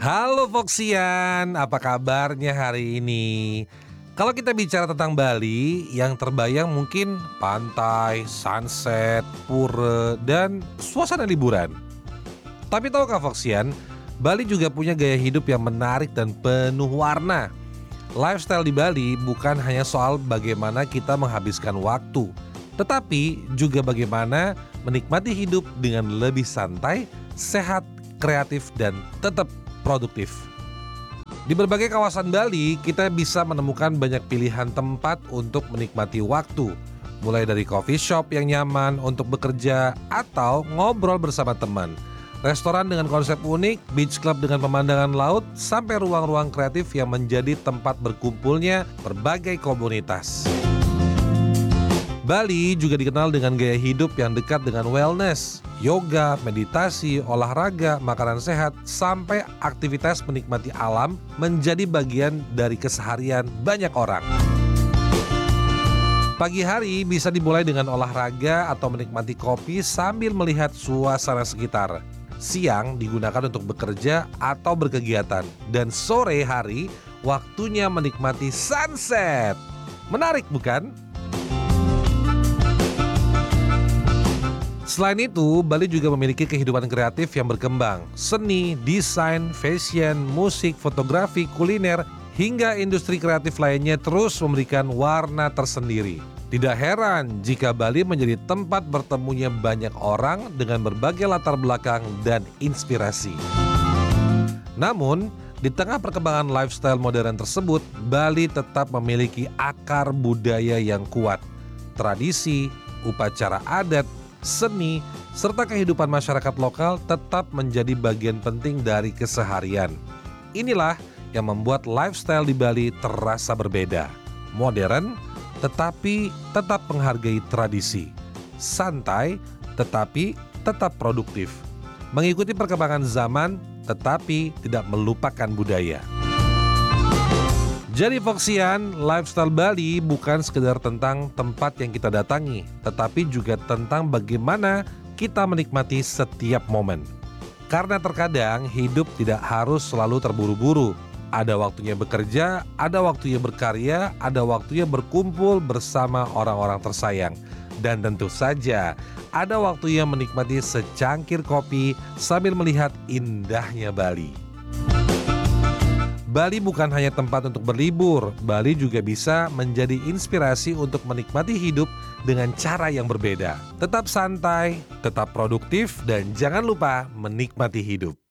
Halo Foxian, apa kabarnya hari ini? Kalau kita bicara tentang Bali, yang terbayang mungkin pantai, sunset, pura, dan suasana liburan. Tapi tahukah Foxian, Bali juga punya gaya hidup yang menarik dan penuh warna. Lifestyle di Bali bukan hanya soal bagaimana kita menghabiskan waktu, tetapi juga bagaimana menikmati hidup dengan lebih santai, sehat, kreatif, dan tetap produktif. Di berbagai kawasan Bali, kita bisa menemukan banyak pilihan tempat untuk menikmati waktu. Mulai dari coffee shop yang nyaman untuk bekerja atau ngobrol bersama teman. Restoran dengan konsep unik, beach club dengan pemandangan laut, sampai ruang-ruang kreatif yang menjadi tempat berkumpulnya berbagai komunitas. Bali juga dikenal dengan gaya hidup yang dekat dengan wellness, yoga, meditasi, olahraga, makanan sehat, sampai aktivitas menikmati alam menjadi bagian dari keseharian banyak orang. Pagi hari bisa dimulai dengan olahraga atau menikmati kopi sambil melihat suasana sekitar. Siang digunakan untuk bekerja atau berkegiatan, dan sore hari waktunya menikmati sunset. Menarik bukan? Selain itu, Bali juga memiliki kehidupan kreatif yang berkembang. Seni, desain, fashion, musik, fotografi, kuliner, hingga industri kreatif lainnya terus memberikan warna tersendiri. Tidak heran jika Bali menjadi tempat bertemunya banyak orang dengan berbagai latar belakang dan inspirasi. Namun, di tengah perkembangan lifestyle modern tersebut, Bali tetap memiliki akar budaya yang kuat. Tradisi, upacara adat, seni, serta kehidupan masyarakat lokal tetap menjadi bagian penting dari keseharian. Inilah yang membuat lifestyle di Bali terasa berbeda. Modern, tetapi tetap menghargai tradisi. Santai, tetapi tetap produktif. Mengikuti perkembangan zaman, tetapi tidak melupakan budaya. Jadi Foxian, lifestyle Bali bukan sekedar tentang tempat yang kita datangi, tetapi juga tentang bagaimana kita menikmati setiap momen. Karena terkadang hidup tidak harus selalu terburu-buru. Ada waktunya bekerja, ada waktunya berkarya, ada waktunya berkumpul bersama orang-orang tersayang. Dan tentu saja, ada waktunya menikmati secangkir kopi sambil melihat indahnya Bali. Bali bukan hanya tempat untuk berlibur, Bali juga bisa menjadi inspirasi untuk menikmati hidup dengan cara yang berbeda. Tetap santai, tetap produktif, dan jangan lupa menikmati hidup.